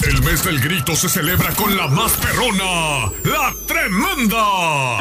El mes del grito se celebra con la más perrona, la Tremenda.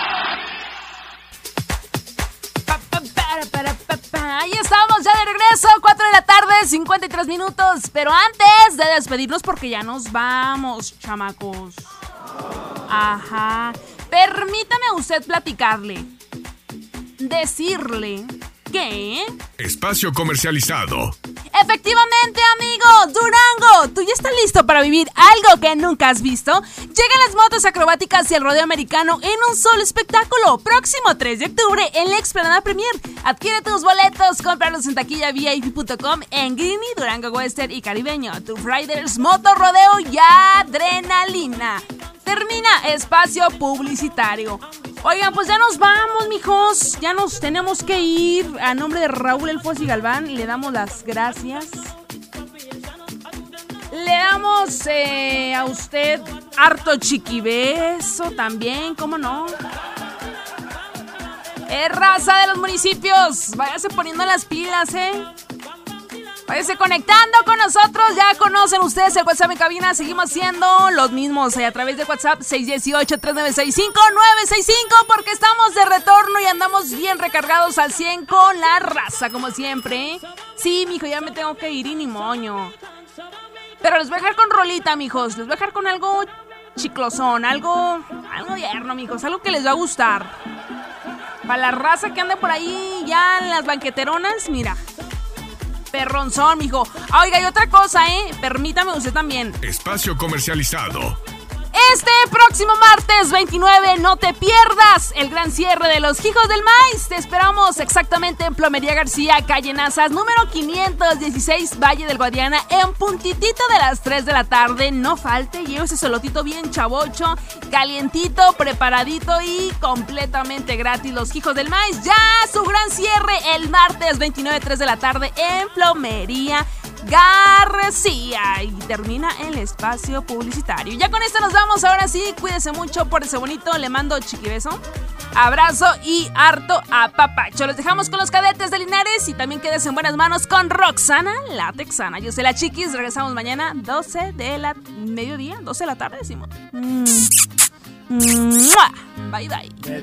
Ahí estamos ya de regreso, 4 de la tarde, 53 minutos. Pero antes de despedirnos, porque ya nos vamos, chamacos. Ajá. Permítame usted platicarle, decirle que... Espacio comercializado. Efectivamente, amigo, Durango, ¿tú ya estás listo para vivir algo que nunca has visto? Llegan las motos acrobáticas y el rodeo americano en un solo espectáculo. Próximo 3 de octubre en la Explanada Premier. Adquiere tus boletos, cómpralos en taquilla VIP.com, en Greeny, Durango Western y Caribeño. Tough Riders, moto, rodeo y adrenalina. Termina espacio publicitario. Oigan, pues ya nos vamos, mijos. Ya nos tenemos que ir. A nombre de Raúl El Fossi Galván, le damos las gracias. Le damos a usted harto chiquibeso también, ¿cómo no? Raza de los municipios, váyase poniendo las pilas, váyase conectando con nosotros. Ya conocen ustedes el WhatsApp en cabina. Seguimos siendo los mismos a través de WhatsApp 618-3965-965, porque estamos de retorno y andamos bien recargados al 100 con la raza, como siempre. Sí, mijo, ya me tengo que ir y ni moño. Pero les voy a dejar con rolita, mijos. Les voy a dejar con algo chiclosón, algo yerno, mijos, algo que les va a gustar. Para la raza que ande por ahí ya en las banqueteronas, mira. Perronzón, mijo. Oiga, y otra cosa, permítame usted también. Espacio comercializado. Este próximo martes 29, no te pierdas el gran cierre de los Hijos del Maíz. Te esperamos exactamente en Plomería García, calle Nazas, número 516, Valle del Guadiana, en puntitito de las 3 de la tarde. No falte, lleve ese solotito bien chavocho, calientito, preparadito y completamente gratis. Los Hijos del Maíz, ya su gran cierre el martes 29, 3 de la tarde en Plomería García, y termina el espacio publicitario. Ya con esto nos vamos, ahora sí, cuídese mucho, pórtese bonito, le mando chiquibeso, abrazo y harto apapacho. Los dejamos con los Cadetes de Linares y también quédese en buenas manos con Roxana, la texana. Yo soy la Chiquis, regresamos mañana 12 de la mediodía, 12 de la tarde decimos. Bye bye.